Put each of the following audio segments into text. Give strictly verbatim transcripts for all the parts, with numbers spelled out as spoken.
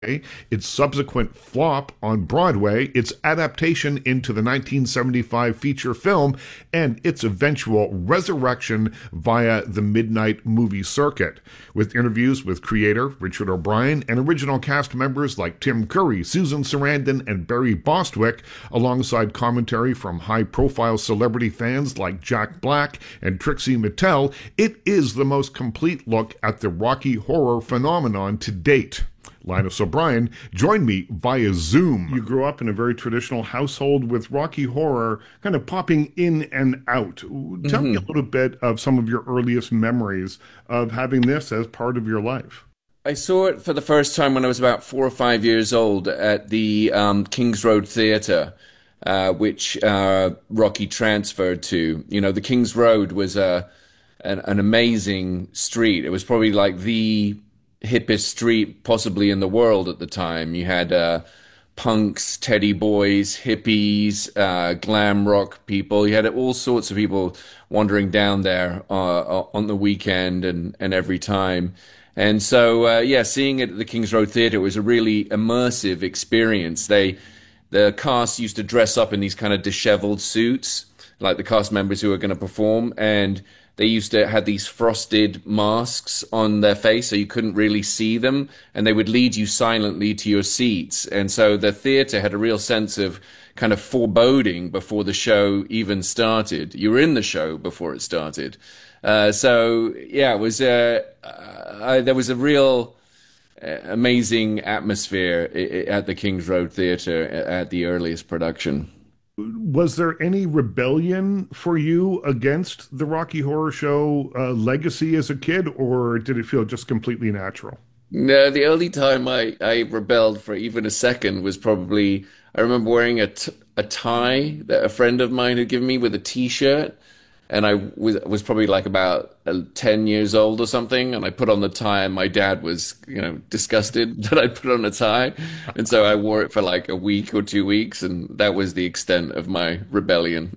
its subsequent flop on Broadway, its adaptation into the nineteen seventy-five feature film, and its eventual resurrection via the midnight movie circuit, with interviews with creator Richard O'Brien and original cast members like Tim Curry, Susan Sarandon, and Barry Bostwick, alongside commentary from high-profile celebrity fans like Jack Black and Trixie Mattel. It is the most complete look at the Rocky Horror phenomenon to date. Linus O'Brien joined me via Zoom. You grew up in a very traditional household with Rocky Horror kind of popping in and out. Tell mm-hmm. me a little bit of some of your earliest memories of having this as part of your life. I saw it for the first time when I was about four or five years old at the um, Kings Road Theatre, uh, which uh, Rocky transferred to. You know, the Kings Road was a, an, an amazing street. It was probably like the hippest street possibly in the world at the time. You had uh, punks, teddy boys, hippies, uh, glam rock people. You had all sorts of people wandering down there uh, on the weekend and, and every time. And so, uh, yeah, seeing it at the Kings Road Theatre was a really immersive experience. They, the cast used to dress up in these kind of disheveled suits, like the cast members who were going to perform, and they used to have these frosted masks on their face so you couldn't really see them, and they would lead you silently to your seats. And so the theater had a real sense of kind of foreboding before the show even started. You were in the show before it started. Uh, so, yeah, it was uh, uh, there was a real uh, amazing atmosphere at the Kings Road Theatre at the earliest production. Was there any rebellion for you against the Rocky Horror Show uh, legacy as a kid, or did it feel just completely natural? No, the only time I, I rebelled for even a second was probably, I remember wearing a, t a tie that a friend of mine had given me with a t-shirt. And I was, was probably like about uh, ten years old or something. And I put on the tie, and my dad was, you know, disgusted that I put on a tie. And so I wore it for like a week or two weeks. And that was the extent of my rebellion.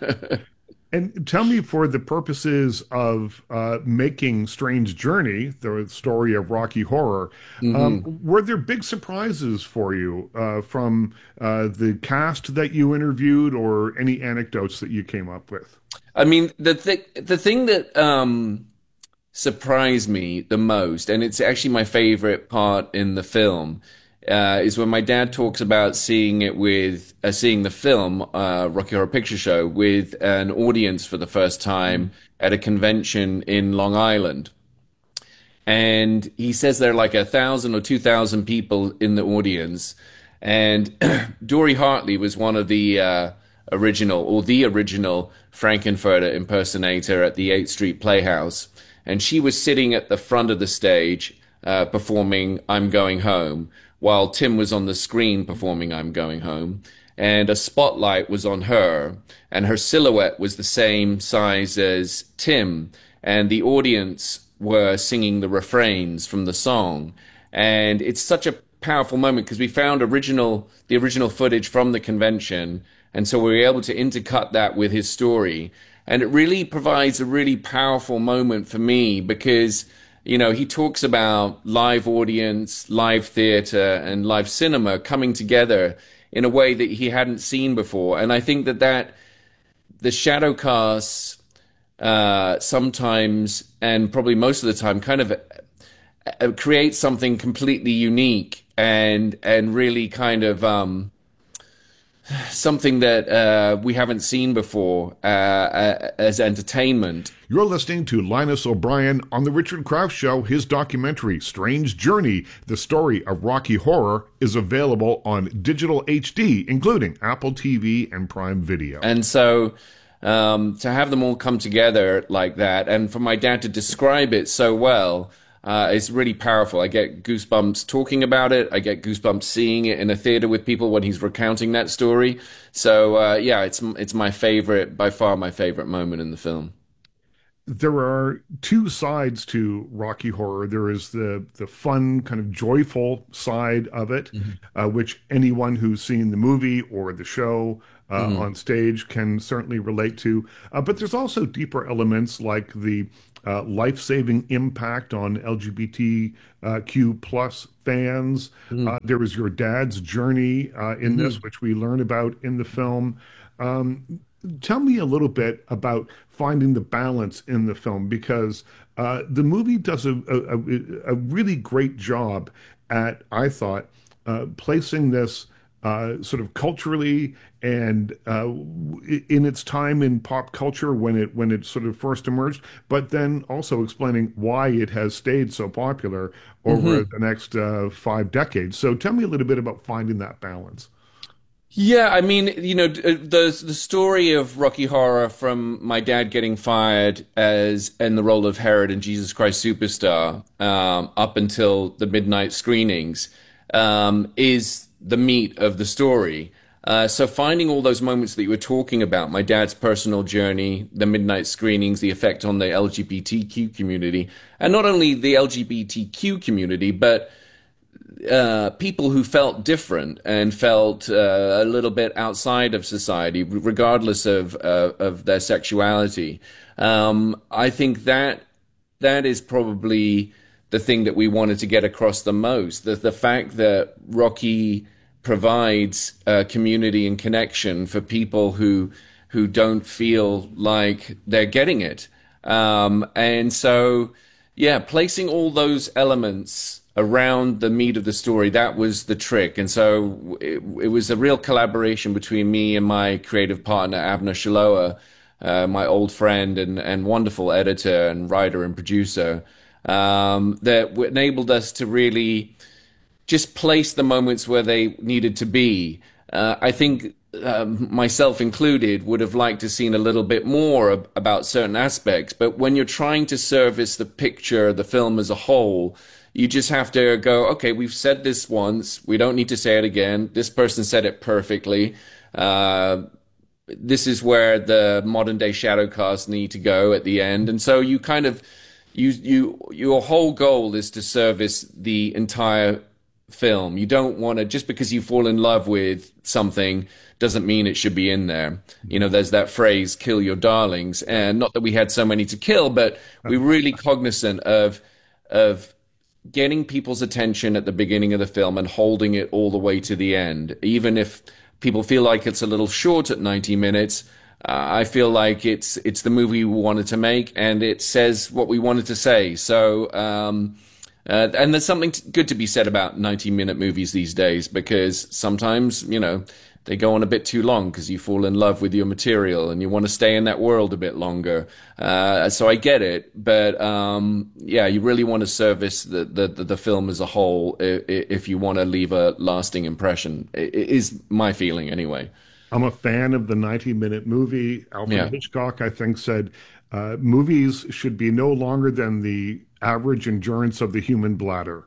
And tell me, for the purposes of uh, making Strange Journey, the story of Rocky Horror, mm-hmm. um, were there big surprises for you uh, from uh, the cast that you interviewed, or any anecdotes that you came up with? I mean, the th the thing that um, surprised me the most, and it's actually my favorite part in the film, uh, is when my dad talks about seeing it with, uh, seeing the film, uh, Rocky Horror Picture Show, with an audience for the first time at a convention in Long Island. And he says there are like a thousand or two thousand people in the audience. And Dory Hartley was one of the uh, original, or the original Frankenfurter impersonator at the eighth Street Playhouse. And she was sitting at the front of the stage uh, performing I'm Going Home, while Tim was on the screen performing I'm Going Home. And a spotlight was on her, and her silhouette was the same size as Tim. And the audience were singing the refrains from the song. And it's such a powerful moment because we found original, the original footage from the convention. And so we were able to intercut that with his story. And it really provides a really powerful moment for me because, you know, he talks about live audience, live theater, and live cinema coming together in a way that he hadn't seen before. And I think that that the shadow casts uh, sometimes, and probably most of the time, kind of uh, create something completely unique and and really kind of um, something that uh, we haven't seen before uh, as entertainment. You're listening to Linus O'Brien on The Richard Crouse Show. His documentary, Strange Journey, the story of Rocky Horror, is available on digital H D, including Apple T V and Prime Video. And so um, to have them all come together like that, and for my dad to describe it so well, Uh, it's really powerful. I get goosebumps talking about it. I get goosebumps seeing it in a theater with people when he's recounting that story. So, uh, yeah, it's it's my favorite, by far my favorite moment in the film. there are two sides to Rocky Horror. There is the the fun, kind of joyful side of it, Mhm. uh, which anyone who's seen the movie or the show uh, Mhm. on stage can certainly relate to. Uh, but there's also deeper elements like the uh, life-saving impact on L G B T Q plus fans. Uh, Mhm. there was your dad's journey uh, in this, Mhm. which we learn about in the film. Um, Tell me a little bit about finding the balance in the film because uh, the movie does a, a, a really great job at, I thought, uh, placing this uh, sort of culturally and uh, in its time in pop culture when it when it sort of first emerged, but then also explaining why it has stayed so popular over Mhm. the next uh, five decades. So tell me a little bit about finding that balance. Yeah, I mean, you know, d- uh, the the story of Rocky Horror from my dad getting fired as in the role of Herod in Jesus Christ Superstar um, up until the midnight screenings um, is the meat of the story. Uh, so finding all those moments that you were talking about, my dad's personal journey, the midnight screenings, the effect on the L G B T Q community, and not only the L G B T Q community, but uh, people who felt different and felt uh, a little bit outside of society, regardless of uh, of their sexuality. Um, I think that that is probably the thing that we wanted to get across the most. The the fact that Rocky provides uh, community and connection for people who who don't feel like they're getting it. Um, and so, yeah, placing all those elements around the meat of the story, that was the trick. And so it, it was a real collaboration between me and my creative partner, Avner Shaloa, uh, my old friend and, and wonderful editor and writer and producer, um, that enabled us to really just place the moments where they needed to be. Uh, I think um, myself included would have liked to seen a little bit more ab- about certain aspects, but when you're trying to service the picture, the film as a whole, you just have to go, okay, we've said this once, we don't need to say it again. This person said it perfectly. Uh, this is where the modern day shadow cast need to go at the end, and so you kind of you you your whole goal is to service the entire film. You don't want to just because you fall in love with something doesn't mean it should be in there. You know, there's that phrase "kill your darlings," and not that we had so many to kill, but we're really cognizant of of getting people's attention at the beginning of the film and holding it all the way to the end. Even if people feel like it's a little short at ninety minutes, uh, I feel like it's it's the movie we wanted to make and it says what we wanted to say. So, um, uh, and there's something t good to be said about ninety minute movies these days because sometimes, you know, they go on a bit too long because you fall in love with your material and you want to stay in that world a bit longer. Uh, so I get it, but um, yeah, you really want to service the, the, the, the film as a whole if, if you want to leave a lasting impression. It is my feeling anyway. I'm a fan of the ninety minute movie. Alfred Yeah. Hitchcock, I think, said uh, movies should be no longer than the average endurance of the human bladder.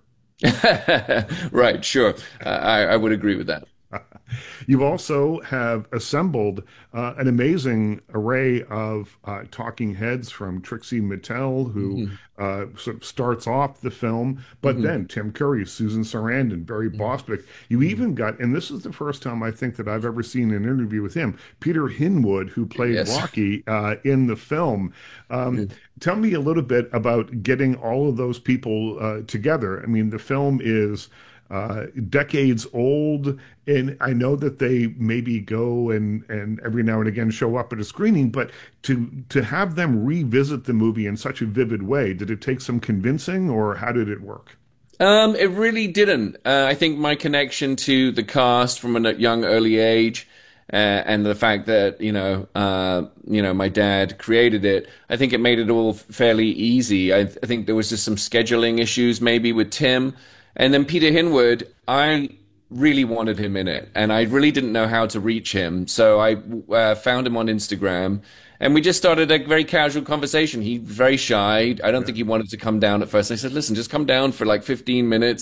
Right, sure. I, I would agree with that. You also have assembled uh, an amazing array of uh, talking heads from Trixie Mattel, who Hmm. uh, sort of starts off the film, but Hmm. then Tim Curry, Susan Sarandon, Barry Bostwick. You Hmm. even got, and this is the first time I think that I've ever seen an interview with him, Peter Hinwood, who played Yes. Rocky uh, in the film. Um, tell me a little bit about getting all of those people uh, together. I mean, the film is uh, decades old, and I know that they maybe go and and every now and again show up at a screening, but to to have them revisit the movie in such a vivid way, did it take some convincing, or how did it work? Um, it really didn't. Uh, I think my connection to the cast from a young, early age, uh, and the fact that you know, uh, you know, my dad created it. I think it made it all fairly easy. I, I think there was just some scheduling issues maybe with Tim, and then Peter Hinwood. I really wanted him in it, and I really didn't know how to reach him. So I uh, found him on Instagram, and we just started a very casual conversation. He was very shy. I don't Yeah. think he wanted to come down at first. I said, "Listen, just come down for like fifteen minutes."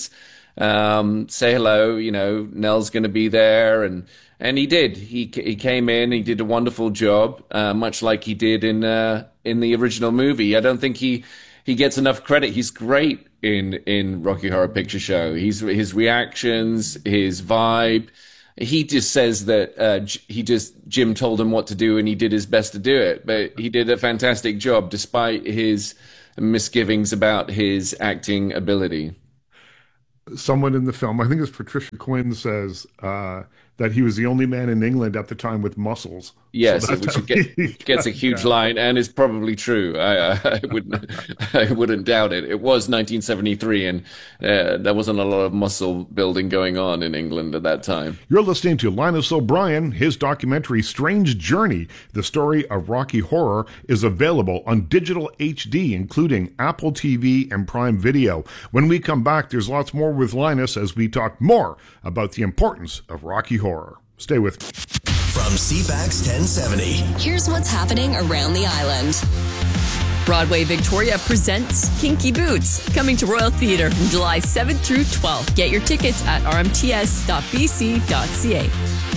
um, say hello. You know, Nell's going to be there, and and he did. He he came in. He did a wonderful job, uh, much like he did in uh, in the original movie. I don't think he he gets enough credit. He's great in in Rocky Horror Picture Show. He's his reactions, his vibe. He just says that uh, he just Jim told him what to do and he did his best to do it. But he did a fantastic job despite his misgivings about his acting ability. Someone in the film, I think it's Patricia Quinn, says uh, that he was the only man in England at the time with muscles. Yes, so which get, gets a huge yeah. line and is probably true. I, I wouldn't, I wouldn't doubt it. It was nineteen seventy-three, and uh, there wasn't a lot of muscle building going on in England at that time. You're listening to Linus O'Brien. His documentary, Strange Journey, the story of Rocky Horror, is available on digital H D, including Apple T V and Prime Video. When we come back, there's lots more with Linus as we talk more about the importance of Rocky Horror. Stay with me. From C FAX ten seventy. Here's what's happening around the island. Broadway Victoria presents Kinky Boots, coming to Royal Theatre from July seventh through twelfth. Get your tickets at r m t s dot b c dot c a.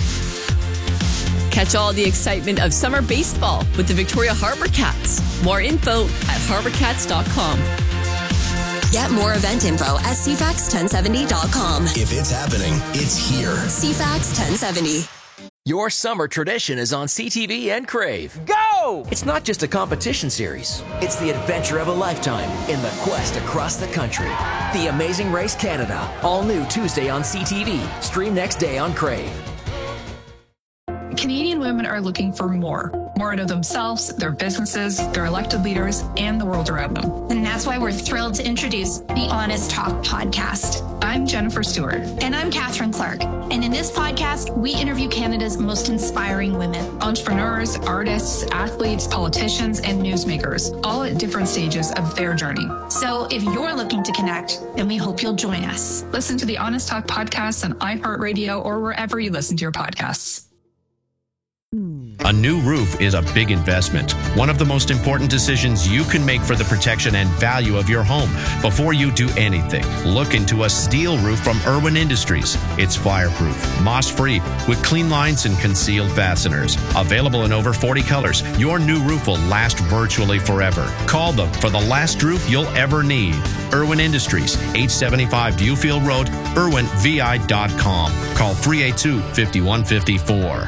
Catch all the excitement of summer baseball with the Victoria Harbour Cats. More info at harbour cats dot com. Get more event info at c fax ten seventy dot com. If it's happening, it's here. C FAX ten seventy. Your summer tradition is on C T V and Crave. Go! It's not just a competition series. It's the adventure of a lifetime in the quest across the country. The Amazing Race Canada. All new Tuesday on C T V. Stream next day on Crave. Canadian women are looking for more. More out of themselves, their businesses, their elected leaders, and the world around them. And that's why we're thrilled to introduce the Honest Talk podcast. I'm Jennifer Stewart. And I'm Catherine Clark. And in this podcast, we interview Canada's most inspiring women. Entrepreneurs, artists, athletes, politicians, and newsmakers, all at different stages of their journey. So if you're looking to connect, then we hope you'll join us. Listen to the Honest Talk podcast on iHeartRadio or wherever you listen to your podcasts. A new roof is a big investment. One of the most important decisions you can make for the protection and value of your home. Before you do anything, look into a steel roof from Irwin Industries. It's fireproof, moss-free, with clean lines and concealed fasteners. Available in over forty colors, your new roof will last virtually forever. Call them for the last roof you'll ever need. Irwin Industries, eight seventy-five Viewfield Road, irwin v i dot com. Call three eight two, five one five four.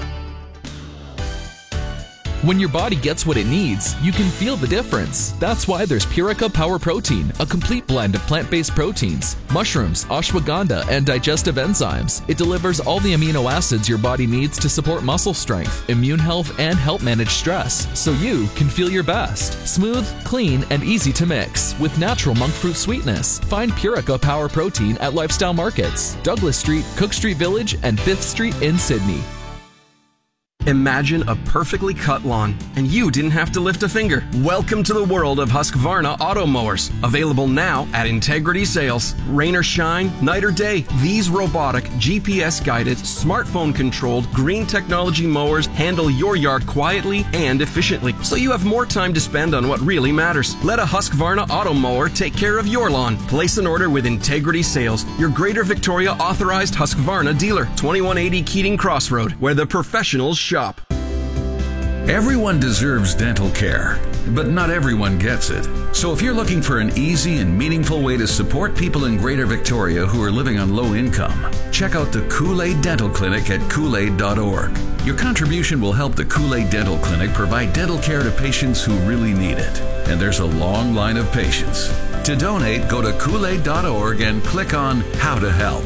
When your body gets what it needs, you can feel the difference. That's why there's Purica Power Protein, a complete blend of plant-based proteins, mushrooms, ashwagandha, and digestive enzymes. It delivers all the amino acids your body needs to support muscle strength, immune health, and help manage stress, so you can feel your best. Smooth, clean, and easy to mix with natural monk fruit sweetness. Find Purica Power Protein at Lifestyle Markets, Douglas Street, Cook Street Village, and fifth Street in Sydney. Imagine a perfectly cut lawn, and you didn't have to lift a finger. Welcome to the world of Husqvarna auto mowers. Available now at Integrity Sales. Rain or shine, night or day, these robotic, G P S-guided, smartphone-controlled, green technology mowers handle your yard quietly and efficiently, so you have more time to spend on what really matters. Let a Husqvarna auto mower take care of your lawn. Place an order with Integrity Sales, your Greater Victoria authorized Husqvarna dealer. twenty-one eighty Keating Crossroad, where the professionals shop. Everyone deserves dental care, but not everyone gets it. So if you're looking for an easy and meaningful way to support people in Greater Victoria who are living on low income, check out the Kool-Aid Dental Clinic at kool aid dot org. Your contribution will help the Kool-Aid Dental Clinic provide dental care to patients who really need it. And there's a long line of patients. To donate, go to kool aid dot org and click on How to Help.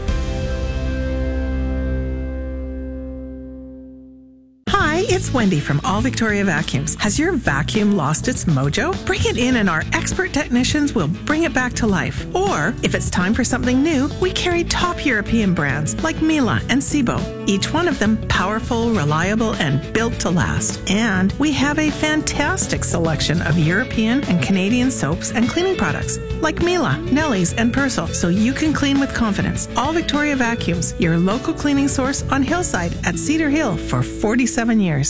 It's Wendy from All Victoria Vacuums. Has your vacuum lost its mojo? Bring it in and our expert technicians will bring it back to life. Or, if it's time for something new, we carry top European brands like Miele and Sebo. Each one of them powerful, reliable, and built to last. And we have a fantastic selection of European and Canadian soaps and cleaning products like Miele, Nelly's, and Persil, so you can clean with confidence. All Victoria Vacuums, your local cleaning source on Hillside at Cedar Hill for forty-seven years.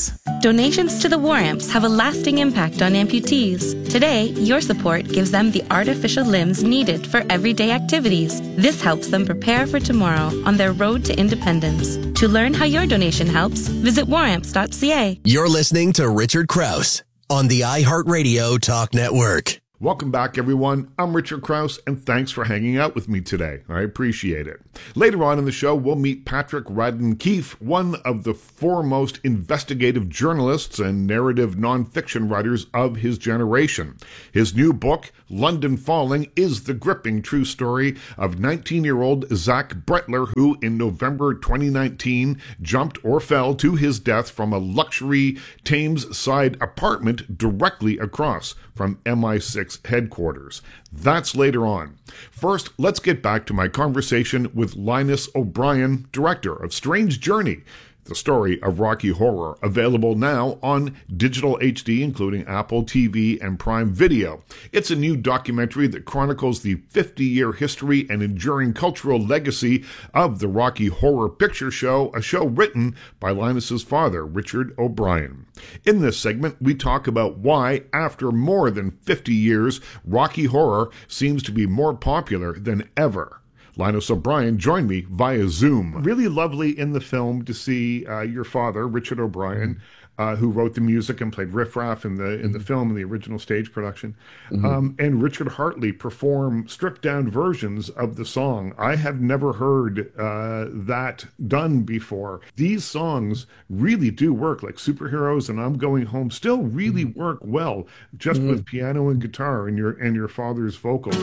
Donations to the War Amps have a lasting impact on amputees. Today, your support gives them the artificial limbs needed for everyday activities. This helps them prepare for tomorrow on their road to independence. To learn how your donation helps, visit war amps dot c a. You're listening to Richard Krause on the iHeartRadio Talk Network. Welcome back, everyone. I'm Richard Krause, and thanks for hanging out with me today. I appreciate it. Later on in the show, we'll meet Patrick Radden Keefe, one of the foremost investigative journalists and narrative nonfiction writers of his generation. His new book, London Falling, is the gripping true story of nineteen-year-old Zach Bretler, who in November twenty nineteen jumped or fell to his death from a luxury Thames-side apartment directly across from M I six headquarters. That's later on. First, let's get back to my conversation with Linus O'Brien, director of Strange Journey, the story of Rocky Horror, available now on digital H D, including Apple T V and Prime Video. It's a new documentary that chronicles the fifty-year history and enduring cultural legacy of the Rocky Horror Picture Show, a show written by Linus's father, Richard O'Brien. In this segment, we talk about why, after more than fifty years, Rocky Horror seems to be more popular than ever. Linus O'Brien joined me via Zoom. Really lovely in the film to see uh, your father, Richard O'Brien, uh, who wrote the music and played Riff Raff in the in the film, in the original stage production, mm-hmm. um, and Richard Hartley perform stripped-down versions of the song. I have never heard uh, that done before. These songs really do work, like Superheroes and I'm Going Home, still really mm-hmm. work well, just mm-hmm. with piano and guitar and your, and your father's vocals.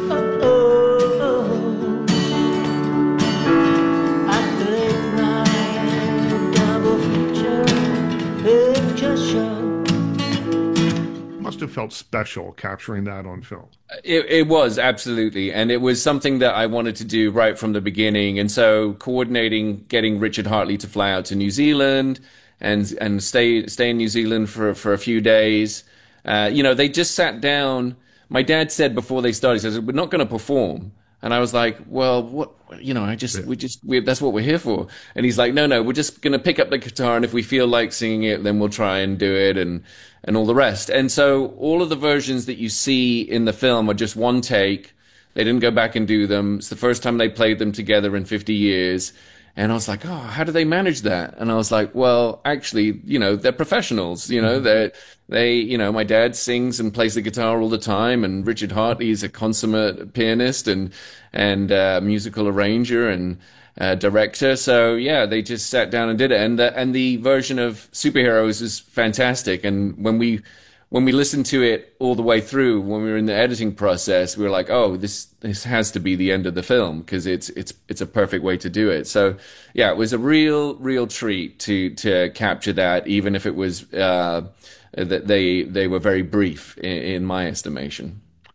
Must have felt special capturing that on film. It, it was, absolutely. And it was something that I wanted to do right from the beginning. And so coordinating, getting Richard Hartley to fly out to New Zealand and and stay stay in New Zealand for, for a few days. Uh, you know, they just sat down. My dad said before they started, he says, we're not going to perform. And I was like, well, what, you know, I just, yeah. we just, we, that's what we're here for. And he's like, no, no, we're just going to pick up the guitar. And if we feel like singing it, then we'll try and do it and, and all the rest. And so all of the versions that you see in the film are just one take. They didn't go back and do them. It's the first time they played them together in fifty years. And I was like, oh, how do they manage that? And I was like, well, actually, you know, they're professionals, you know, they're, they, you know, my dad sings and plays the guitar all the time. And Richard Hartley is a consummate pianist and, and, uh, musical arranger and, uh, director. So yeah, they just sat down and did it. And the, and the version of Superheroes is fantastic. And when we, when we listened to it all the way through, when we were in the editing process, we were like, oh, this, this has to be the end of the film because it's, it's, it's a perfect way to do it. So yeah, it was a real, real treat to, to capture that, even if it was, uh, that they, they were very brief in, in my estimation.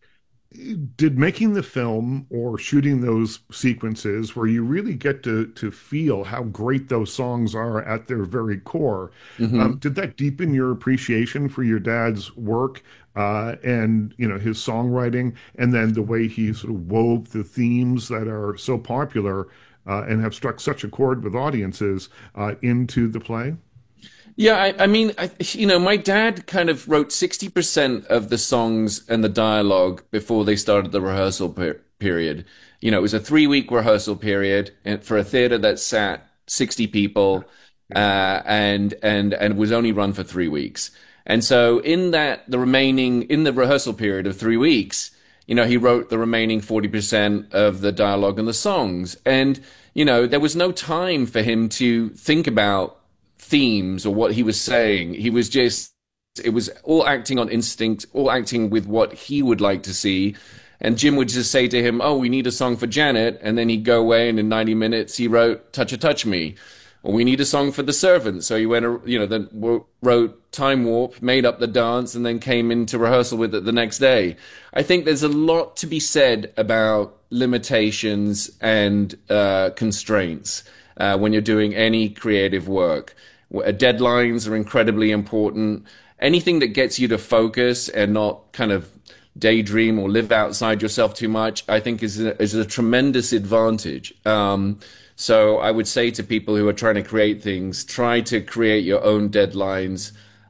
Did making the film or shooting those sequences where you really get to, to feel how great those songs are at their very core, mm-hmm. um, did that deepen your appreciation for your dad's work uh, and, you know, his songwriting and then the way he sort of wove the themes that are so popular uh, and have struck such a chord with audiences uh, into the play? Yeah, I, I mean, I, you know, my dad kind of wrote sixty percent of the songs and the dialogue before they started the rehearsal per- period. You know, it was a three-week rehearsal period and for a theater that sat sixty people uh, and and and was only run for three weeks. And so in that, the remaining, in the rehearsal period of three weeks, you know, he wrote the remaining forty percent of the dialogue and the songs. And, you know, there was no time for him to think about themes or what he was saying. He was just, it was all acting on instinct, all acting with what he would like to see. And Jim would just say to him, oh, we need a song for Janet. And then he'd go away and in ninety minutes he wrote Touch a Touch Me. Or we need a song for the servant. So he went, you know, then wrote Time Warp, made up the dance, and then came into rehearsal with it the next day. I think there's a lot to be said about limitations and uh, constraints uh, when you're doing any creative work. Deadlines are incredibly important. Anything that gets you to focus and not kind of daydream or live outside yourself too much, I think is a, is a tremendous advantage. Um, so I would say to people who are trying to create things, try to create your own deadlines.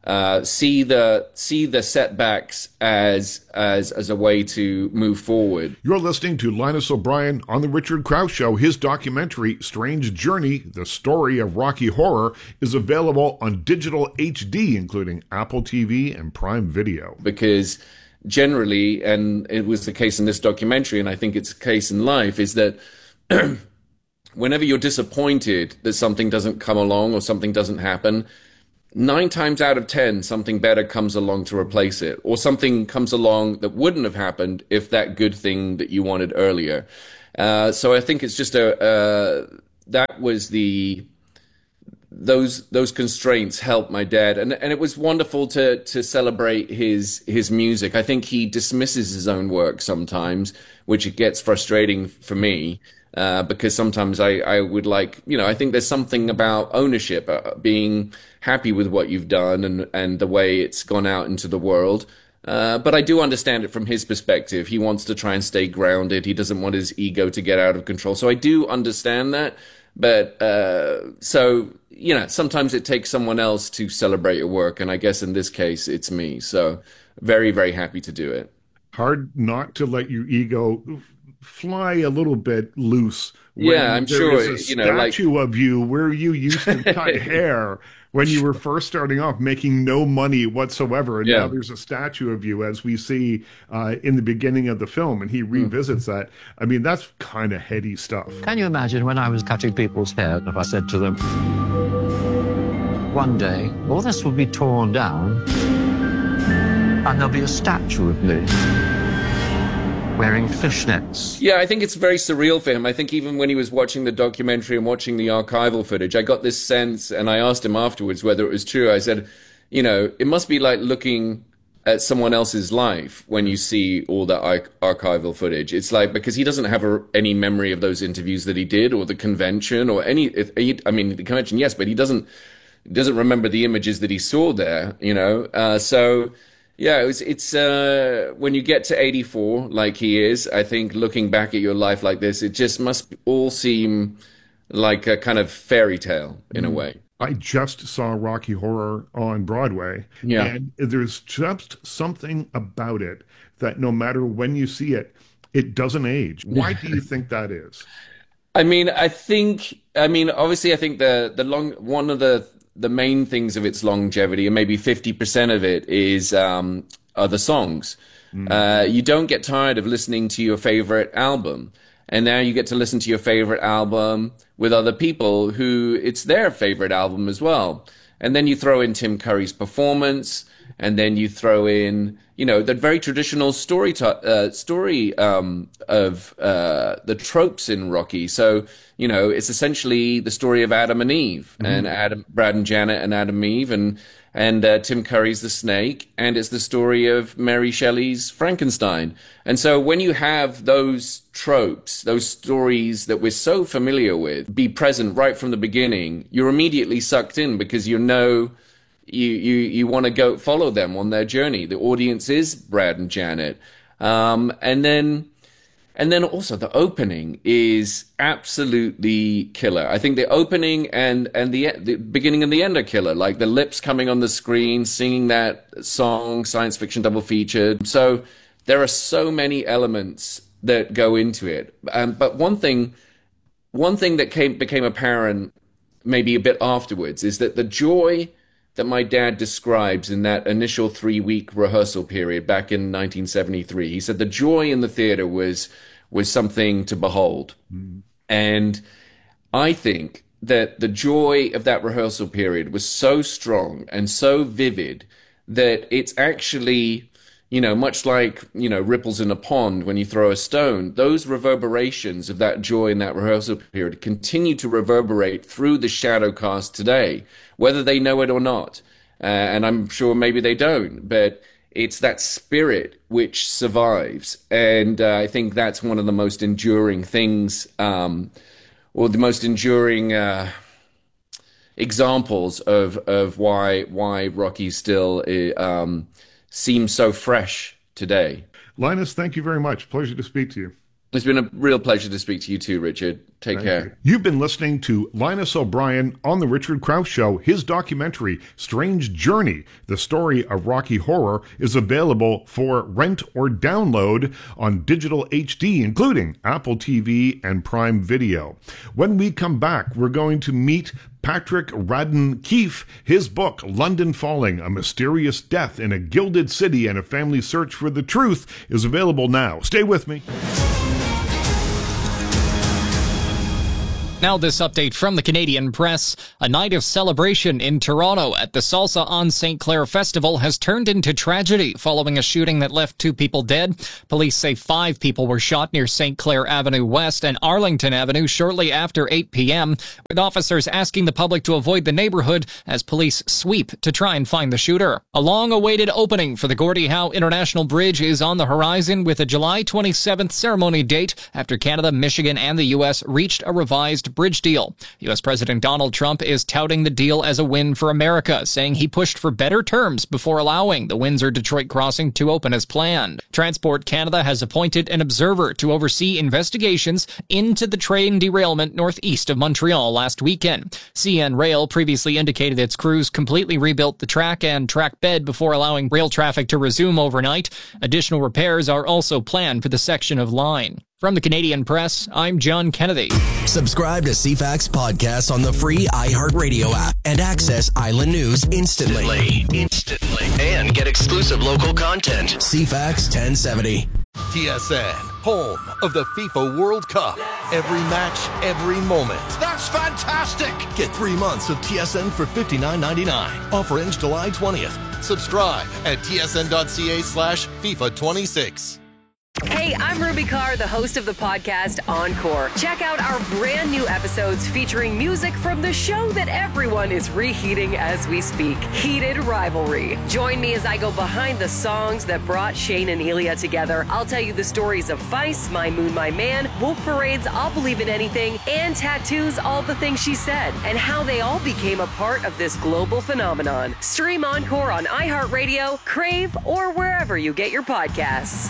uh, see the see the setbacks as as as a way to move forward. You're listening to Linus O'Brien on The Richard Krause Show. His documentary, Strange Journey, The Story of Rocky Horror, is available on digital H D, including Apple T V and Prime Video. Because generally, and it was the case in this documentary, and I think it's the case in life, is that whenever you're disappointed that something doesn't come along or something doesn't happen, nine times out of ten, something better comes along to replace it, or something comes along that wouldn't have happened if that good thing that you wanted earlier. Uh, so I think it's just a, uh, that was the, those, those constraints helped my dad. And, and it was wonderful to, to celebrate his, his music. I think he dismisses his own work sometimes, which it gets frustrating for me. Uh, because sometimes I, I would like, you know, I think there's something about ownership, uh, being happy with what you've done and, and the way it's gone out into the world. Uh, but I do understand it from his perspective. He wants to try and stay grounded. He doesn't want his ego to get out of control. So I do understand that. But uh, so, you know, sometimes it takes someone else to celebrate your work. And I guess in this case, it's me. So very, very happy to do it. Hard not to let your ego fly a little bit loose. Yeah, I'm there sure. Is a you know, statue like... of you where you used to cut hair when you were first starting off, making no money whatsoever, and yeah. now there's a statue of you, as we see uh, in the beginning of the film, and he revisits mm. that. I mean, that's kind of heady stuff. Can you imagine when I was cutting people's hair, if I said to them, one day, all this will be torn down, and there'll be a statue of me wearing fishnets. Yeah, I think it's very surreal for him. I think even when he was watching the documentary and watching the archival footage, I got this sense, and I asked him afterwards whether it was true. I said, you know, it must be like looking at someone else's life when you see all that ar- archival footage. It's like, because he doesn't have a, any memory of those interviews that he did, or the convention, or any, if, I mean, the convention, yes, but he doesn't, doesn't remember the images that he saw there, you know? Uh, so... Yeah, it was, it's uh, when you get to eighty-four, like he is, I think looking back at your life like this, it just must all seem like a kind of fairy tale in a way. I just saw Rocky Horror on Broadway, yeah. and there's just something about it that no matter when you see it, it doesn't age. Why do you think that is? I mean, I think, I mean, obviously, I think the the long one of the the main things of its longevity, and maybe fifty percent of it, is um, are the songs. Mm. Uh, you don't get tired of listening to your favorite album. And now you get to listen to your favorite album with other people who it's their favorite album as well. And then you throw in Tim Curry's performance, and then you throw in, you know, the very traditional story t- uh, story um, of uh, the tropes in Rocky. So, you know, it's essentially the story of Adam and Eve, mm-hmm. and Adam, Brad and Janet and Adam and Eve, and and uh, Tim Curry's The Snake, and it's the story of Mary Shelley's Frankenstein. And so when you have those tropes, those stories that we're so familiar with, be present right from the beginning, you're immediately sucked in because you know you you you want to go follow them on their journey. The audience is Brad and Janet, um, and then. And then also the opening is absolutely killer. I think the opening and, and the, the beginning and the end are killer. Like the lips coming on the screen, singing that song, science fiction double feature. So there are so many elements that go into it. Um, but one thing, one thing that came, became apparent maybe a bit afterwards is that the joy that my dad describes in that initial three-week rehearsal period back in nineteen seventy-three. He said the joy in the theater was was something to behold. Mm. And I think that the joy of that rehearsal period was so strong and so vivid that it's actually, you know, much like, you know, ripples in a pond when you throw a stone, those reverberations of that joy in that rehearsal period continue to reverberate through the shadow cast today, whether they know it or not. Uh, and I'm sure maybe they don't, but it's that spirit which survives. And uh, I think that's one of the most enduring things, um, or the most enduring uh, examples of, of why, why Rocky still um, seems so fresh today. Linus, thank you very much. Pleasure to speak to you. It's been a real pleasure to speak to you too, Richard. Take Thank care. You. You've been listening to Linus O'Brien on The Richard Krause Show. His documentary, Strange Journey, the story of Rocky Horror, is available for rent or download on digital H D, including Apple T V and Prime Video. When we come back, we're going to meet Patrick Radden Keefe. His book, London Falling, A Mysterious Death in a Gilded City and a Family Search for the Truth, is available now. Stay with me. Now this update from the Canadian Press. A night of celebration in Toronto at the Salsa on Saint Clair Festival has turned into tragedy following a shooting that left two people dead. Police say five people were shot near Saint Clair Avenue West and Arlington Avenue shortly after eight p.m., with officers asking the public to avoid the neighborhood as police sweep to try and find the shooter. A long-awaited opening for the Gordie Howe International Bridge is on the horizon, with a July twenty-seventh ceremony date after Canada, Michigan, and the U S reached a revised bridge deal. U S President Donald Trump is touting the deal as a win for America, saying he pushed for better terms before allowing the Windsor-Detroit crossing to open as planned. Transport Canada has appointed an observer to oversee investigations into the train derailment northeast of Montreal last weekend. C N Rail previously indicated its crews completely rebuilt the track and track bed before allowing rail traffic to resume overnight. Additional repairs are also planned for the section of line. From the Canadian Press, I'm John Kennedy. Subscribe to C FAX Podcast on the free iHeartRadio app and access Island News instantly. Instantly. And get exclusive local content. C FAX ten seventy. T S N, home of the FIFA World Cup. Every match, every moment. That's fantastic! Get three months of T S N for fifty-nine ninety-nine. Offer ends July twentieth. Subscribe at tsn.ca slash FIFA 26. Hey, I'm Ruby Carr, the host of the podcast Encore. Check out our brand new episodes featuring music from the show that everyone is reheating as we speak, Heated Rivalry. Join me as I go behind the songs that brought Shane and Elia together. I'll tell you the stories of Feist, My Moon, My Man, Wolf Parade's I'll Believe in Anything, and Tattoo's All the Things She Said, and how they all became a part of this global phenomenon. Stream Encore on iHeartRadio, Crave, or wherever you get your podcasts.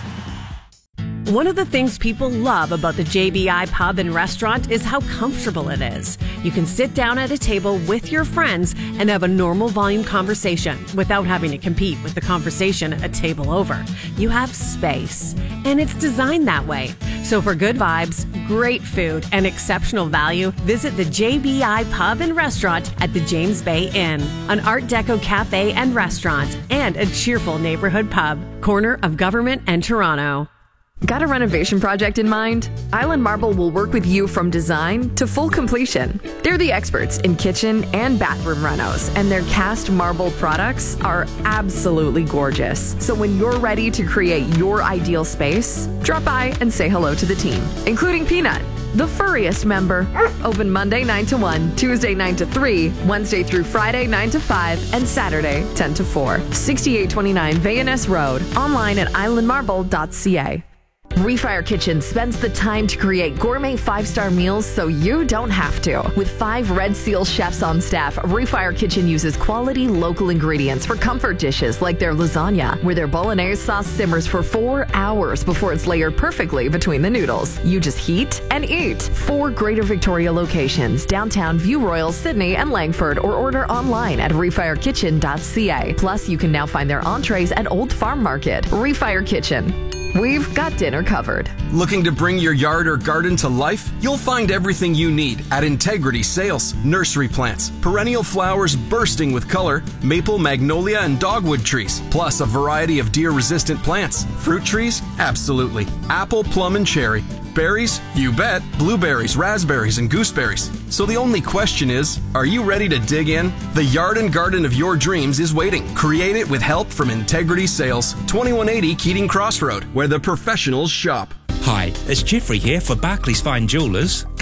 One of the things people love about the J B I Pub and Restaurant is how comfortable it is. You can sit down at a table with your friends and have a normal volume conversation without having to compete with the conversation a table over. You have space, and it's designed that way. So for good vibes, great food, and exceptional value, visit the J B I Pub and Restaurant at the James Bay Inn, an Art Deco cafe and restaurant, and a cheerful neighborhood pub, corner of Government and Toronto. Got a renovation project in mind? Island Marble will work with you from design to full completion. They're the experts in kitchen and bathroom renos, and their cast marble products are absolutely gorgeous. So when you're ready to create your ideal space, drop by and say hello to the team, including Peanut, the furriest member. Open Monday nine to one, Tuesday nine to three, Wednesday through Friday nine to five, and Saturday ten to four. sixty-eight twenty-nine Van Ness Road. Online at island marble dot c a. Refire Kitchen spends the time to create gourmet five-star meals so you don't have to. With five Red Seal chefs on staff, Refire Kitchen uses quality local ingredients for comfort dishes like their lasagna, where their bolognese sauce simmers for four hours before it's layered perfectly between the noodles. You just heat and eat. Four Greater Victoria locations, downtown, View Royal, Sydney, and Langford, or order online at refire kitchen dot c a. Plus, you can now find their entrees at Old Farm Market. Refire Kitchen. We've got dinner covered. Looking to bring your yard or garden to life? You'll find everything you need at Integrity Sales. Nursery plants, perennial flowers bursting with color, maple, magnolia, and dogwood trees, plus a variety of deer-resistant plants. Fruit trees? Absolutely. Apple, plum, and cherry. Berries? You bet. Blueberries, raspberries, and gooseberries. So the only question is, are you ready to dig in? The yard and garden of your dreams is waiting. Create it with help from Integrity Sales, twenty-one eighty Keating Crossroad, where the professionals shop. Hi, it's Jeffrey here for Barclays Fine Jewellers.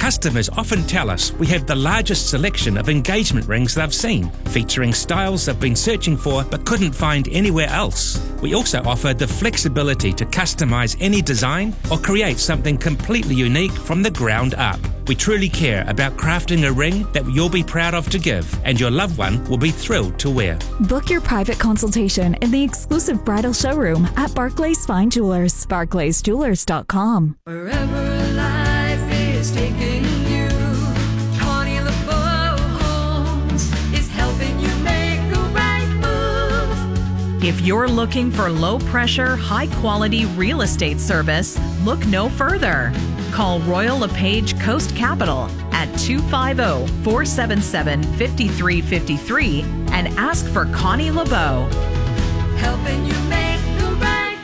Customers often tell us we have the largest selection of engagement rings they've seen, featuring styles they've been searching for but couldn't find anywhere else. We also offer the flexibility to customize any design or create something completely unique from the ground up. We truly care about crafting a ring that you'll be proud of to give, and your loved one will be thrilled to wear. Book your private consultation in the exclusive bridal showroom at Barclays Fine Jewelers, barclays jewelers dot com. Wherever life is taking you, Connie LeBeau Homes is helping you make the right move. If you're looking for low-pressure, high-quality real estate service, look no further. Call Royal LePage Coast Capital at two five zero, four seven seven, five three five three and ask for Connie LeBeau. Helping you make the right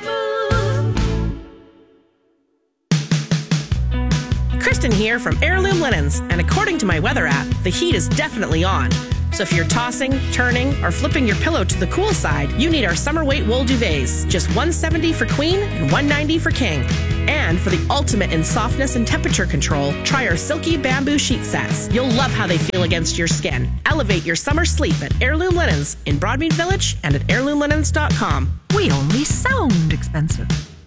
move. Kristen here from Heirloom Linens, and according to my weather app, the heat is definitely on. So if you're tossing, turning, or flipping your pillow to the cool side, you need our summer weight wool duvets. Just one hundred seventy dollars for queen and one hundred ninety dollars for king. And for the ultimate in softness and temperature control, try our silky bamboo sheet sets. You'll love how they feel against your skin. Elevate your summer sleep at Heirloom Linens in Broadmead Village and at heirloom linens dot com. We only sound expensive.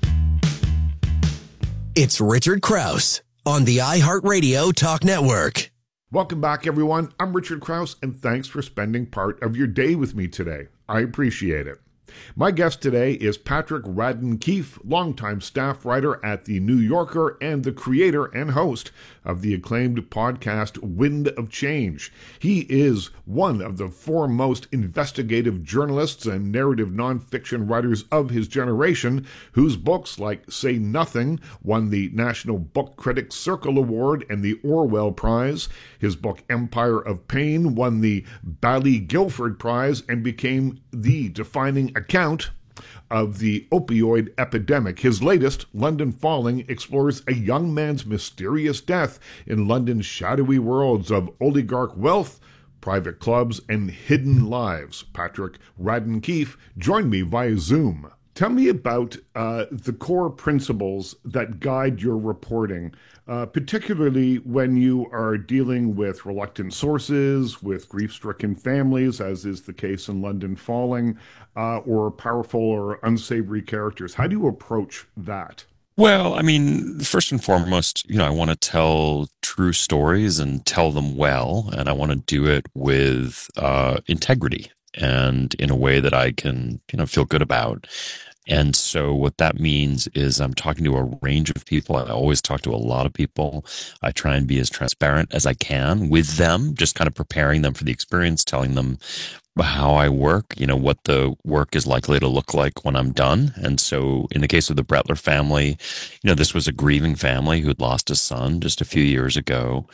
It's Richard Krause on the iHeartRadio Talk Network. Welcome back, everyone. I'm Richard Krause, and thanks for spending part of your day with me today. I appreciate it. My guest today is Patrick Radden Keefe, longtime staff writer at The New Yorker and the creator and host of the acclaimed podcast Wind of Change. He is one of the foremost investigative journalists and narrative nonfiction writers of his generation, whose books like Say Nothing won the National Book Critics Circle Award and the Orwell Prize. His book Empire of Pain won the Bally Guilford Prize and became the defining account of the opioid epidemic. His latest, London Falling, explores a young man's mysterious death in London's shadowy worlds of oligarch wealth, private clubs, and hidden lives. Patrick Radden Keefe joined me via Zoom. Tell me about uh, the core principles that guide your reporting, uh, particularly when you are dealing with reluctant sources, with grief-stricken families, as is the case in London Falling, uh, or powerful or unsavory characters. How do you approach that? Well, I mean, first and foremost, you know, I want to tell true stories and tell them well, and I want to do it with uh, integrity and in a way that I can, you know, feel good about. And so what that means is I'm talking to a range of people. I always talk to a lot of people. I try and be as transparent as I can with them, just kind of preparing them for the experience, telling them how I work, you know, what the work is likely to look like when I'm done. And so in the case of the Brettler family, you know, this was a grieving family who'd lost a son just a few years ago.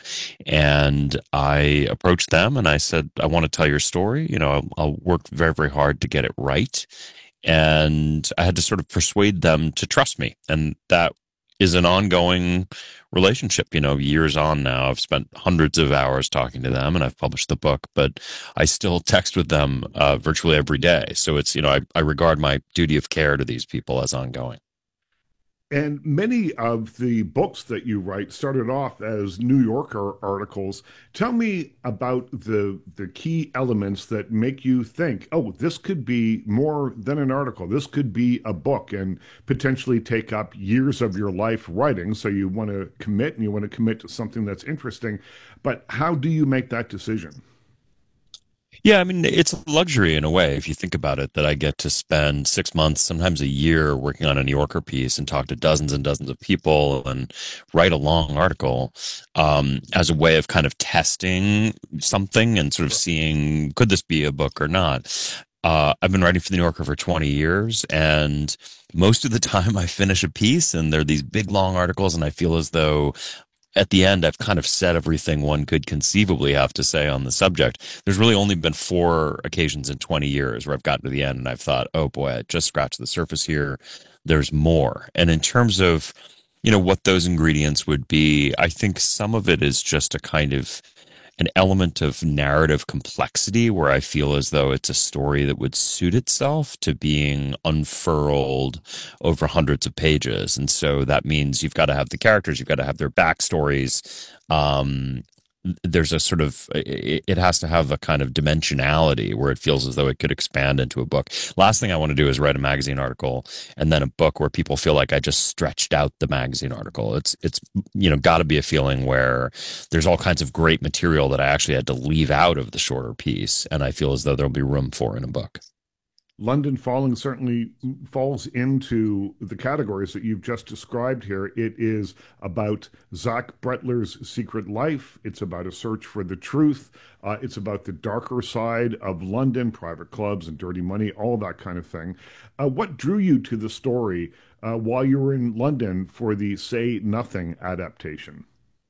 And I approached them and I said, I want to tell your story. You know, I'll, I'll work very, very hard to get it right. And I had to sort of persuade them to trust me. And that is an ongoing relationship. You know, years on now, I've spent hundreds of hours talking to them and I've published the book, but I still text with them uh, virtually every day. So it's, you know, I, I regard my duty of care to these people as ongoing. And many of the books that you write started off as New Yorker articles. Tell me about the the key elements that make you think, oh, this could be more than an article. This could be a book and potentially take up years of your life writing. So you want to commit and you want to commit to something that's interesting. But how do you make that decision? Yeah, I mean, it's a luxury in a way, if you think about it, that I get to spend six months, sometimes a year, working on a New Yorker piece and talk to dozens and dozens of people and write a long article um, as a way of kind of testing something and sort of seeing, could this be a book or not? Uh, I've been writing for the New Yorker for twenty years, and most of the time I finish a piece and they're these big, long articles, and I feel as though at the end, I've kind of said everything one could conceivably have to say on the subject. There's really only been four occasions in twenty years where I've gotten to the end and I've thought, oh boy, I just scratched the surface here. There's more. And in terms of, you know, what those ingredients would be, I think some of it is just a kind of an element of narrative complexity where I feel as though it's a story that would suit itself to being unfurled over hundreds of pages. And so that means you've got to have the characters, you've got to have their backstories. Um, there's a sort of, it has to have a kind of dimensionality where it feels as though it could expand into a book. Last thing I want to do is write a magazine article and then a book where people feel like I just stretched out the magazine article. It's, it's, you know, got to be a feeling where there's all kinds of great material that I actually had to leave out of the shorter piece. And I feel as though there'll be room for in a book. London Falling certainly falls into the categories that you've just described here. It is about Zach Bretler's secret life. It's about a search for the truth. Uh, it's about the darker side of London, private clubs and dirty money, all that kind of thing. Uh, what drew you to the story uh, while you were in London for the Say Nothing adaptation?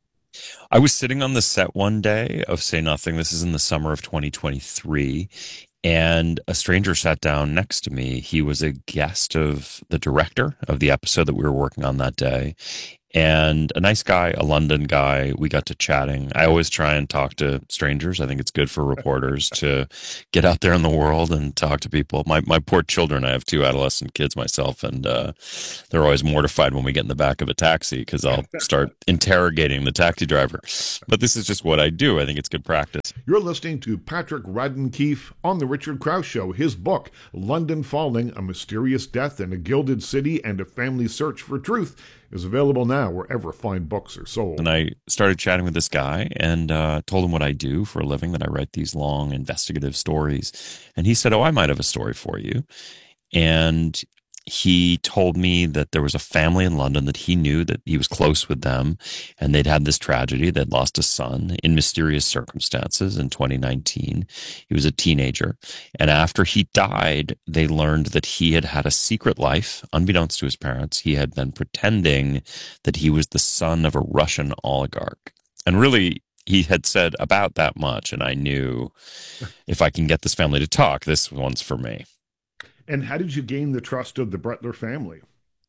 I was sitting on the set one day of Say Nothing. This is in the summer of twenty twenty-three. And a stranger sat down next to me. He was a guest of the director of the episode that we were working on that day. And a nice guy, a London guy, we got to chatting. I always try and talk to strangers. I think it's good for reporters to get out there in the world and talk to people. My my poor children, I have two adolescent kids myself, and uh, they're always mortified when we get in the back of a taxi because I'll start interrogating the taxi driver. But this is just what I do. I think it's good practice. You're listening to Patrick Radden Keefe on The Richard Krause Show. His book, London Falling, A Mysterious Death in a Gilded City and a Family Search for Truth, is available now wherever fine books are sold. And I started chatting with this guy and uh, told him what I do for a living, that I write these long investigative stories. And he said, oh, I might have a story for you. And he told me that there was a family in London that he knew, that he was close with them, and they'd had this tragedy. They'd lost a son in mysterious circumstances in twenty nineteen. He was a teenager. And after he died, they learned that he had had a secret life, unbeknownst to his parents. He had been pretending that he was the son of a Russian oligarch. And really, he had said about that much, and I knew if I can get this family to talk, this one's for me. And how did you gain the trust of the Bretler family?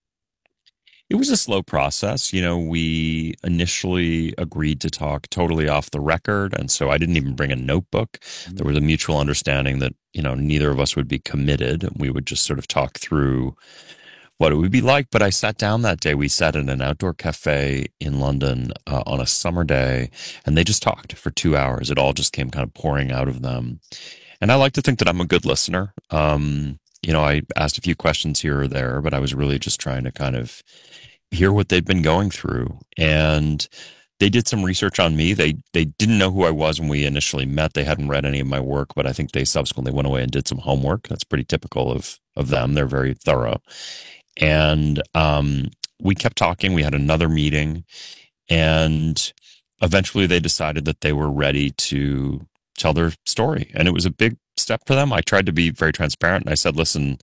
It was a slow process. You know, we initially agreed to talk totally off the record. And so I didn't even bring a notebook. Mm-hmm. There was a mutual understanding that, you know, neither of us would be committed. We would just sort of talk through what it would be like. But I sat down that day. We sat in an outdoor cafe in London uh, on a summer day, and they just talked for two hours. It all just came kind of pouring out of them. And I like to think that I'm a good listener. Um, You know, I asked a few questions here or there, but I was really just trying to kind of hear what they'd been going through. And they did some research on me. They they didn't know who I was when we initially met. They hadn't read any of my work, but I think they subsequently went away and did some homework. That's pretty typical of of them. They're very thorough. And um, we kept talking. We had another meeting, and eventually they decided that they were ready to tell their story. And it was a big step for them. I tried to be very transparent, and I said, listen,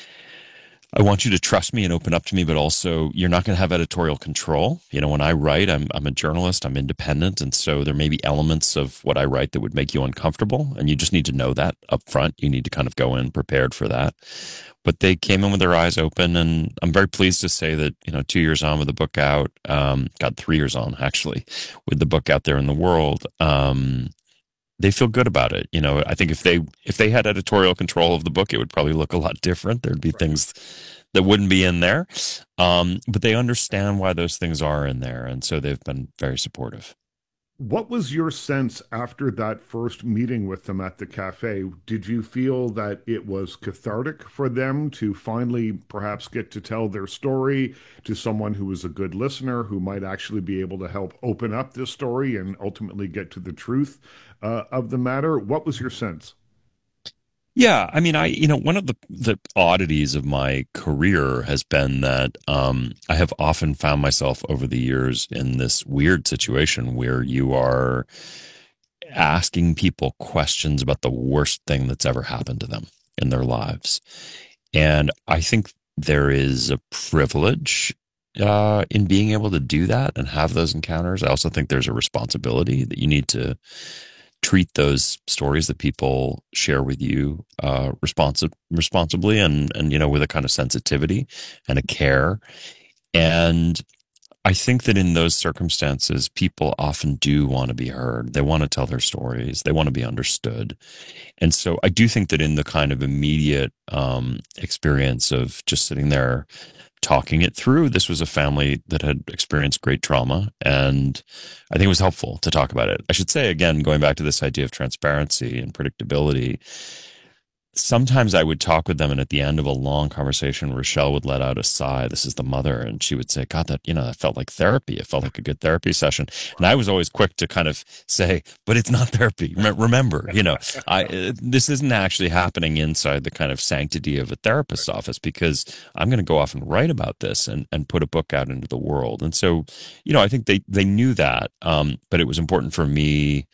I want you to trust me and open up to me, but also you're not going to have editorial control. You know, when I write, I'm I'm a journalist, I'm independent. And so there may be elements of what I write that would make you uncomfortable. And you just need to know that up front. You need to kind of go in prepared for that. But they came in with their eyes open, and I'm very pleased to say that, you know, two years on with the book out, um, got three years on actually with the book out there in the world. Um, they feel good about it. You know, I think if they if they had editorial control of the book, it would probably look a lot different. There'd be right. things that wouldn't be in there. Um, but they understand why those things are in there. And so they've been very supportive. What was your sense after that first meeting with them at the cafe? Did you feel that it was cathartic for them to finally perhaps get to tell their story to someone who was a good listener, who might actually be able to help open up this story and ultimately get to the truth uh, of the matter? What was your sense? Yeah, I mean, I, you know, one of the, the oddities of my career has been that um, I have often found myself over the years in this weird situation where you are asking people questions about the worst thing that's ever happened to them in their lives. And I think there is a privilege uh, in being able to do that and have those encounters. I also think there's a responsibility that you need to treat those stories that people share with you uh, responsi- responsibly and, and, you know, with a kind of sensitivity and a care. And I think that in those circumstances, people often do want to be heard. They want to tell their stories. They want to be understood. And so I do think that in the kind of immediate um, experience of just sitting there talking it through, this was a family that had experienced great trauma. And I think it was helpful to talk about it. I should say, again, going back to this idea of transparency and predictability, sometimes I would talk with them, and at the end of a long conversation, Rochelle would let out a sigh. This is the mother, and she would say, God, that, you know, that felt like therapy. It felt like a good therapy session. And I was always quick to kind of say, but it's not therapy. Remember, you know, I, this isn't actually happening inside the kind of sanctity of a therapist's office, because I'm going to go off and write about this and, and put a book out into the world. And so, you know, I think they, they knew that, um, but it was important for me